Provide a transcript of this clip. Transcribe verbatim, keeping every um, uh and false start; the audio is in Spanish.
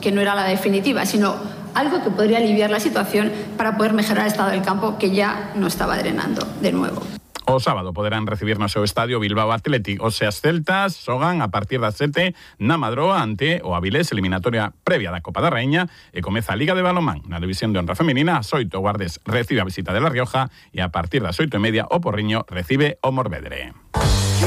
que no era la definitiva, sino algo que podría aliviar la situación para poder mejorar el estado del campo, que ya no estaba drenando de nuevo. O sábado poderán recibir no seu estadio Bilbao Athletic o seas Celtas xogan a partir das sete na Madroa ante o Avilés, eliminatoria previa da Copa da Raíña, e comeza a Liga de Balonmán na división de honra femenina. Ás oito o Guardés recibe a visita de La Rioja e a partir das oito e media o Porriño recibe o Morvedre.